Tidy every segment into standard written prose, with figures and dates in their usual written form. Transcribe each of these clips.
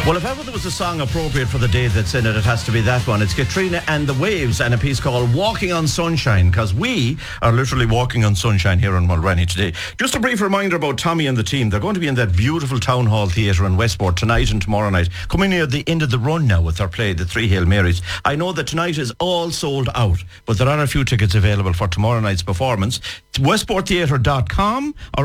Well, if ever there was a song appropriate for the day that's in it, it has to be that one. It's Katrina and the Waves and a piece called Walking on Sunshine, because we are literally walking on sunshine here in Mulrenny today. Just a brief reminder about Tommy and the team. They're going to be in that beautiful Town Hall Theatre in Westport tonight and tomorrow night. Coming near the end of the run now with their play, The Three Hail Marys. I know that tonight is all sold out, but there are a few tickets available for tomorrow night's performance. westporttheatre.com or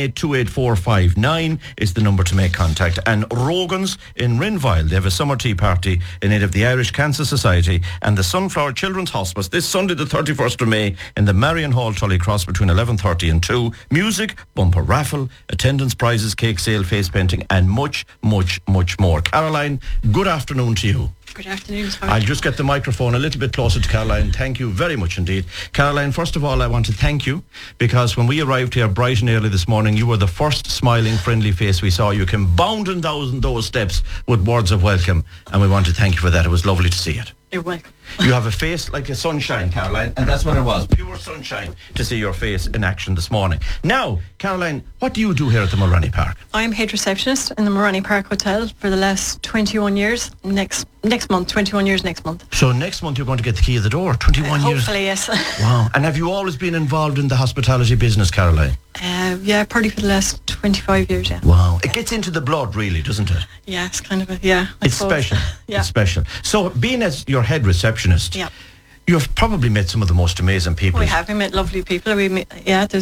0982845 is the number to make contact. And Rogan's in Rinville, they have a summer tea party in aid of the Irish Cancer Society and the Sunflower Children's Hospice this Sunday the 31st of May in the Marion Hall, Tullycross between 11:30 and 2. Music, bumper raffle, attendance prizes, cake sale, face painting and much, much, much more. Caroline, good afternoon to you. Good afternoon. I'll just get the microphone a little bit closer to Caroline. Thank you very much indeed. Caroline, first of all, I want to thank you because when we arrived here bright and early this morning, you were the first smiling, friendly face we saw. You came bounding down those steps with words of welcome, and we want to thank you for that. It was lovely to see it. You're welcome. You have a face like a sunshine, Caroline, and that's what it was. Pure sunshine to see your face in action this morning. Now, Caroline, what do you do here at the Mulrenny Park? I'm head receptionist in the Mulrenny Park Hotel for the last 21 years. Next month, 21 years next month. So next month you're going to get the key of the door, 21 years? Hopefully, yes. Wow. And have you always been involved in the hospitality business, Caroline? Yeah, probably for the last 25 years, yeah. Wow. It gets into the blood, really, doesn't it? Yeah, it's kind of I It's suppose. special. Yeah. It's special. So being as your head receptionist, Yeah. you've probably met some of the most amazing people. We have. We met lovely people. There's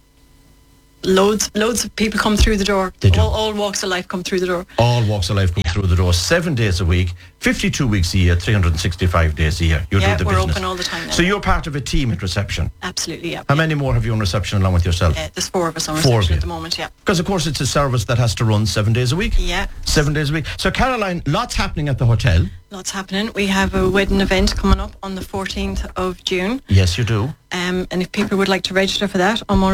loads of people come through the door. They do. All walks of life come through the door. All walks of life come through the door 7 days a week, 52 weeks a year, 365 days a year. You do the we're business. open all the time now. So you're part of a team at reception. Absolutely, yeah. How many more have you on reception along with yourself? There's 4 of us on Four of reception you. at the moment, yeah. Because, of course, it's a service that has to run 7 days a week. Yeah. 7 days a week. So, Caroline, lots happening at the hotel. Lots happening. We have a wedding event coming up on the 14th of June. Yes, you do. And if people would like to register for that, on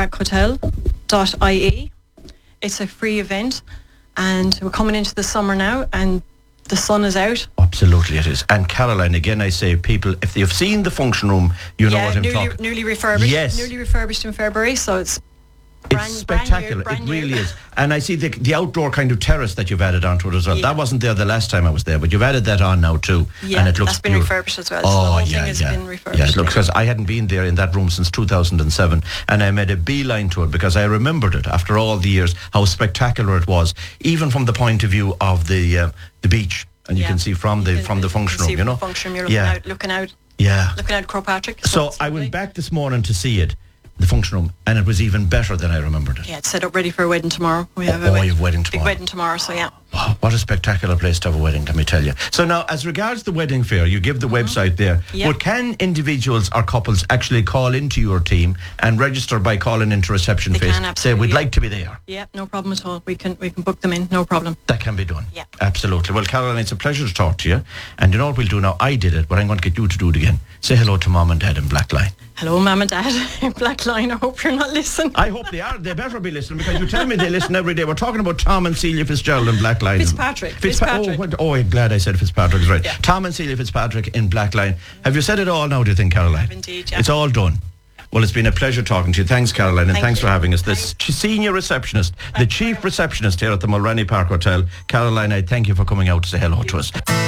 mulrennyparkhotel.ie. It's a free event, and we're coming into the summer now, and the sun is out. Absolutely it is. And Caroline, again I say, people, if they've seen the function room, you know what I'm talking. Newly refurbished. Yes. Newly refurbished in February, so it's Spectacular. brand It new. really is. And I see the outdoor kind of terrace that you've added onto it as well. Yeah. That wasn't there the last time I was there, but you've added that on now too. Yeah, and it looks that's been beautiful. refurbished as well. So Oh, the whole yeah, thing has yeah. been refurbished. Yeah, it looks, because I hadn't been there in that room since 2007, and I made a beeline to it because I remembered it after all the years, how spectacular it was, even from the point of view of the beach. And you can see from the function room, you know. Function room, you're looking out at Croagh Patrick. So I went back this morning to see it, the function room, and it was even better than I remembered it. Yeah, it's set up ready for a wedding tomorrow. We have you have a wedding tomorrow. Big wedding tomorrow, so yeah. Wow, what a spectacular place to have a wedding, let me tell you. So now, as regards the wedding fair, you give the website there. Yeah. But can individuals or couples actually call into your team and register by calling into reception They face? can, Say, absolutely, we'd yeah. like to be there. Yeah, no problem at all. We can book them in, no problem. That can be done. Yeah. Absolutely. Well, Caroline, it's a pleasure to talk to you. And you know what we'll do now? I did it, but I'm going to get you to do it again. Say hello to Mom and Dad in Blackline. Hello, Mum and Dad in Blackline. I hope you're not listening. I hope they are. They better be listening, because you tell me they listen every day. We're talking about Tom and Celia Fitzgerald in Blackline. Fitzpatrick. I'm glad I said Fitzpatrick. Right. Yeah. Tom and Celia Fitzpatrick in Blackline. Have you said it all now, do you think, Caroline? I have indeed, yeah. It's all done. Well, it's been a pleasure talking to you. Thanks, Caroline, and Thank thanks you. for having us. The senior receptionist, the chief receptionist here at the Mulrenny Park Hotel. Caroline, I thank you for coming out to say hello to us.